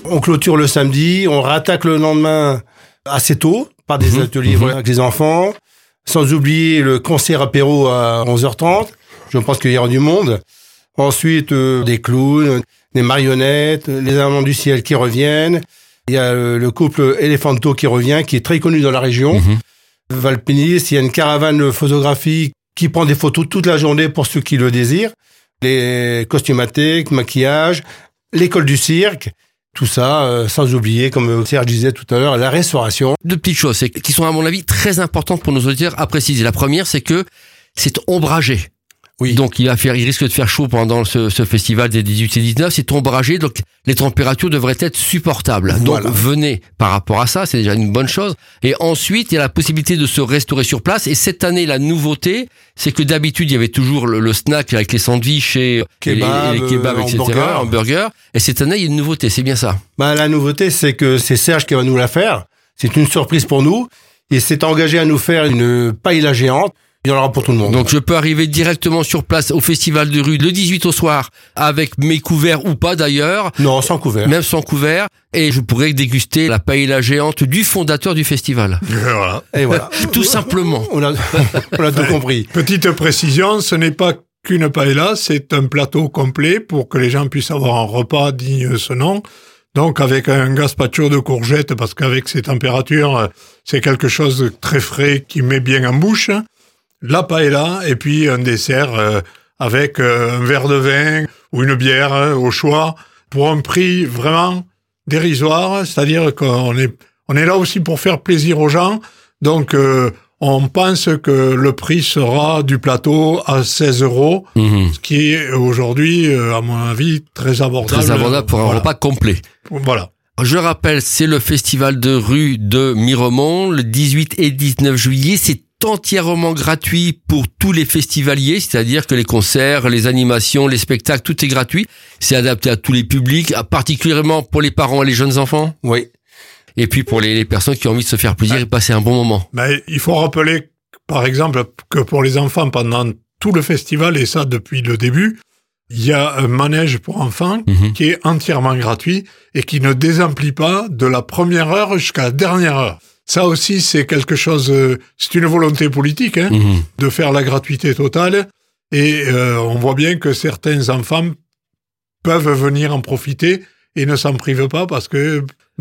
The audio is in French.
On clôture le samedi, on rattaque le lendemain assez tôt par des ateliers avec les enfants. Sans oublier le concert apéro à 11h30. Je pense qu'il y aura du monde. Ensuite, des clowns, des marionnettes, les Amants du ciel qui reviennent. Il y a le couple Elephanto qui revient, qui est très connu dans la région. Valpénis, il y a une caravane photographique qui prend des photos toute la journée pour ceux qui le désirent. Les costumathèques, maquillage, l'école du cirque. Tout ça, sans oublier, comme Serge disait tout à l'heure, la restauration. Deux petites choses qui sont à mon avis très importantes pour nos auditeurs à préciser. La première, c'est que c'est ombragé. Oui. Donc il risque de faire chaud pendant ce festival des 18 et 19, c'est ombragé, donc les températures devraient être supportables. Voilà. Donc venez par rapport à ça, c'est déjà une bonne chose. Et ensuite, il y a la possibilité de se restaurer sur place. Et cette année, la nouveauté, c'est que d'habitude, il y avait toujours le snack avec les sandwichs et les kebabs, etc., hamburgers. Et cette année, il y a une nouveauté, c'est bien ça. La nouveauté, c'est que c'est Serge qui va nous la faire. C'est une surprise pour nous. Il s'est engagé à nous faire une paella géante. Il y en aura pour tout le monde. Donc je peux arriver directement sur place au Festival de Rue le 18 au soir avec mes couverts ou pas d'ailleurs. Non, sans couvert. Même sans couvert. Et je pourrais déguster la paella géante du fondateur du festival. Voilà. Et voilà. Tout simplement. On a tout compris. Petite précision, ce n'est pas qu'une paella, c'est un plateau complet pour que les gens puissent avoir un repas digne de ce nom. Donc avec un gazpacho de courgettes, parce qu'avec ces températures, c'est quelque chose de très frais qui met bien en bouche. La paella et puis un dessert avec un verre de vin ou une bière au choix pour un prix vraiment dérisoire, c'est-à-dire qu'on est là aussi pour faire plaisir aux gens. Donc on pense que le prix sera du plateau à 16 €, ce qui est aujourd'hui, à mon avis, très abordable. Très abordable pour un repas complet. Voilà. Je rappelle, c'est le festival de rue de Miremont, le 18 et 19 juillet. C'est entièrement gratuit pour tous les festivaliers, c'est-à-dire que les concerts, les animations, les spectacles, tout est gratuit. C'est adapté à tous les publics, particulièrement pour les parents et les jeunes enfants. Oui. Et puis pour les personnes qui ont envie de se faire plaisir et passer un bon moment. Mais il faut rappeler, par exemple, que pour les enfants, pendant tout le festival, et ça depuis le début, il y a un manège pour enfants qui est entièrement gratuit et qui ne désemplit pas de la première heure jusqu'à la dernière heure. Ça aussi, c'est quelque chose, c'est une volonté politique, de faire la gratuité totale. Et on voit bien que certains enfants peuvent venir en profiter et ne s'en privent pas parce que